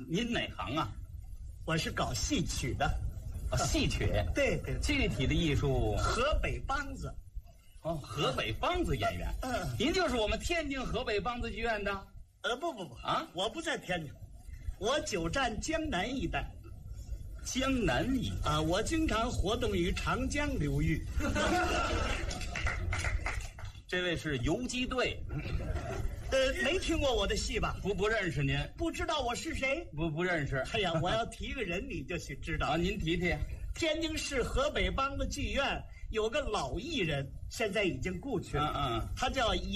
您哪行啊？ 我是搞戏曲的。 戏曲。 对对。 具体的艺术， 河北梆子。 哦，河北梆子演员。您就是我们天津河北梆子剧院的？ 不啊， 我不在天津，我久占江南一带。 江南一带啊，我经常活动于长江流域。 这位是游击队。 没听过我的戏吧？ 不认识您。 不知道我是谁？ 不认识。 哎呀，我要提个人你就去知道啊。您提提。 天津市河北梆子剧院有个老艺人，现在已经故去了。他叫